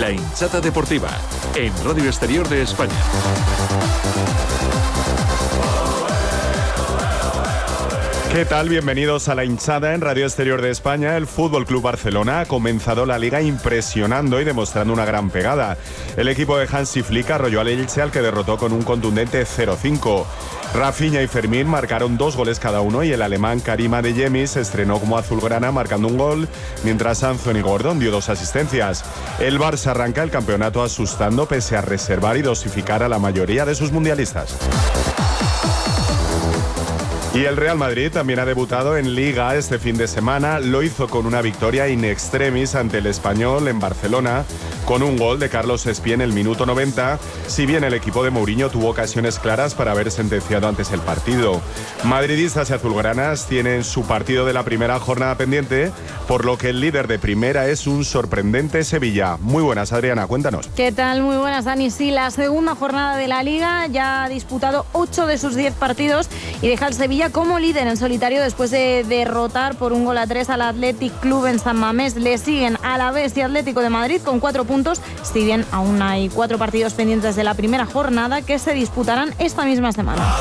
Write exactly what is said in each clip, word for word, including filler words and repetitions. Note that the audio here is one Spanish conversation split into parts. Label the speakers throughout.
Speaker 1: La hinchada deportiva, en Radio Exterior de España.
Speaker 2: ¿Qué tal? Bienvenidos a La Hinchada en Radio Exterior de España. El F C Barcelona ha comenzado la Liga impresionando y demostrando una gran pegada. El equipo de Hansi Flick arrolló al Elche, al que derrotó con un contundente cero cinco. Rafinha y Fermín marcaron dos goles cada uno y el alemán Karim Adeyemi se estrenó como azulgrana marcando un gol, mientras Anthony Gordon dio dos asistencias. El Barça arranca el campeonato asustando pese a reservar y dosificar a la mayoría de sus mundialistas. Y el Real Madrid también ha debutado en Liga este fin de semana. Lo hizo con una victoria in extremis ante el Español en Barcelona, con un gol de Carlos Espí en el minuto noventa, si bien el equipo de Mourinho tuvo ocasiones claras para haber sentenciado antes el partido. Madridistas y azulgranas tienen su partido de la primera jornada pendiente, por lo que el líder de primera es un sorprendente Sevilla. Muy buenas, Adriana, cuéntanos.
Speaker 3: ¿Qué tal? Muy buenas, Dani. Sí, la segunda jornada de la Liga ya ha disputado ocho de sus diez partidos y deja al Sevilla como líder en solitario después de derrotar por un gol a tres al Athletic Club en San Mamés. Le siguen Alavés y Atlético de Madrid con cuatro puntos, si bien aún hay cuatro partidos pendientes de la primera jornada que se disputarán esta misma semana.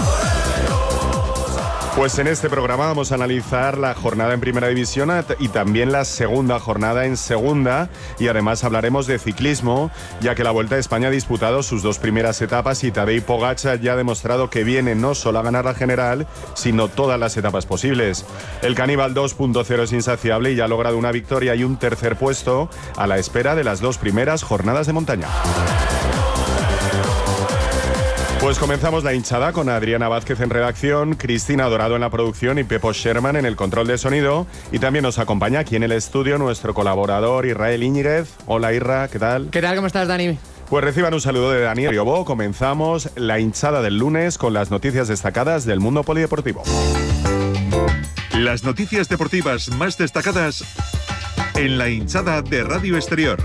Speaker 2: Pues en este programa vamos a analizar la jornada en Primera División y también la segunda jornada en Segunda, y además hablaremos de ciclismo, ya que la Vuelta a España ha disputado sus dos primeras etapas y Tadej Pogačar ya ha demostrado que viene no solo a ganar la general, sino todas las etapas posibles. El Caníbal dos punto cero es insaciable y ya ha logrado una victoria y un tercer puesto a la espera de las dos primeras jornadas de montaña. Pues comenzamos la hinchada con Adriana Vázquez en redacción, Cristina Dorado en la producción y Pepo Sherman en el control de sonido. Y también nos acompaña aquí en el estudio nuestro colaborador Israel Íñiguez. Hola Irra, ¿qué tal?
Speaker 4: ¿Qué tal? ¿Cómo estás, Dani?
Speaker 2: Pues reciban un saludo de Daniel Riobó. Comenzamos la hinchada del lunes con las noticias destacadas del mundo polideportivo.
Speaker 1: Las noticias deportivas más destacadas en la hinchada de Radio Exterior.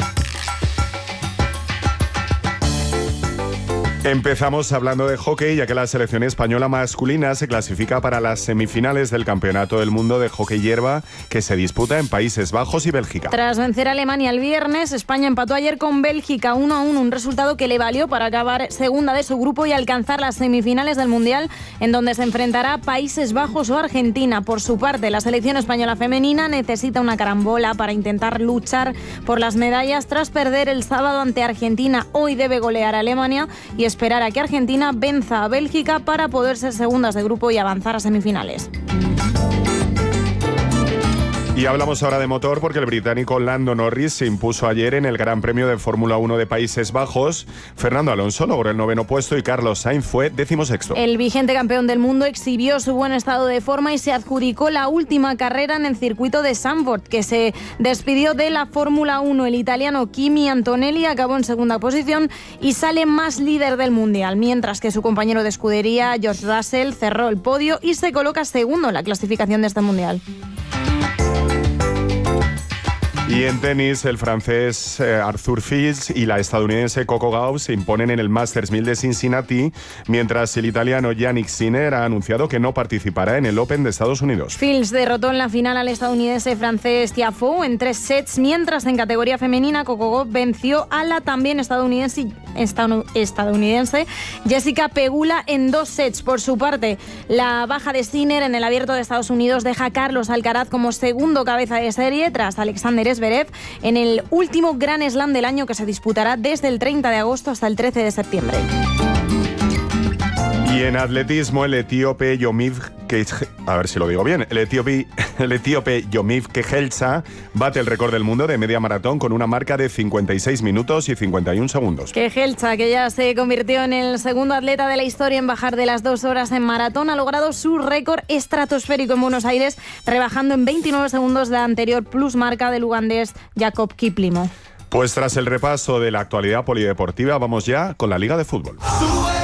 Speaker 2: Empezamos hablando de hockey, ya que la selección española masculina se clasifica para las semifinales del Campeonato del Mundo de Hockey Hierba, que se disputa en Países Bajos y Bélgica.
Speaker 3: Tras vencer a Alemania el viernes, España empató ayer con Bélgica uno a uno, un resultado que le valió para acabar segunda de su grupo y alcanzar las semifinales del Mundial, en donde se enfrentará a Países Bajos o Argentina. Por su parte, la selección española femenina necesita una carambola para intentar luchar por las medallas tras perder el sábado ante Argentina. Hoy debe golear a Alemania y esperar a que Argentina venza a Bélgica para poder ser segundas de grupo y avanzar a semifinales.
Speaker 2: Y hablamos ahora de motor porque el británico Lando Norris se impuso ayer en el Gran Premio de Fórmula uno de Países Bajos. Fernando Alonso logró el noveno puesto y Carlos Sainz fue decimosexto.
Speaker 3: El vigente campeón del mundo exhibió su buen estado de forma y se adjudicó la última carrera en el circuito de Zandvoort, que se despidió de la Fórmula uno. El italiano Kimi Antonelli acabó en segunda posición y sale más líder del mundial, mientras que su compañero de escudería, George Russell, cerró el podio y se coloca segundo en la clasificación de este mundial.
Speaker 2: Y en tenis, el francés eh, Arthur Fils y la estadounidense Coco Gauff se imponen en el Masters mil de Cincinnati, mientras el italiano Yannick Sinner ha anunciado que no participará en el Open de Estados Unidos.
Speaker 3: Fils derrotó en la final al estadounidense francés Tiafoe en tres sets, mientras en categoría femenina Coco Gauff venció a la también estadounidense, estadounidense Jessica Pegula en dos sets. Por su parte, la baja de Sinner en el Abierto de Estados Unidos deja a Carlos Alcaraz como segundo cabeza de serie tras Alexander Zverev en el último Grand Slam del año, que se disputará desde el treinta de agosto hasta el trece de septiembre.
Speaker 2: Y en atletismo, el etíope Yomif que a ver si lo digo bien, el etíope, el etíope Yomif Kejelcha bate el récord del mundo de media maratón con una marca de cincuenta y seis minutos y cincuenta y un segundos.
Speaker 3: Kejelcha, que ya se convirtió en el segundo atleta de la historia en bajar de las dos horas en maratón, ha logrado su récord estratosférico en Buenos Aires, rebajando en veintinueve segundos la anterior plus marca del ugandés Jacob Kiplimo.
Speaker 2: Pues tras el repaso de la actualidad polideportiva, vamos ya con la Liga de Fútbol.